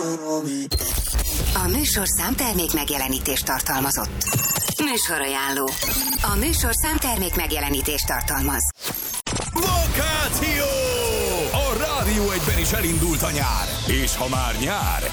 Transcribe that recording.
A műsor számtermék megjelenítést tartalmazott. Műsorajánló. A műsor számtermék megjelenítést tartalmaz. Vakáció! A Rádió 1-ben is elindult a nyár. És ha már nyár,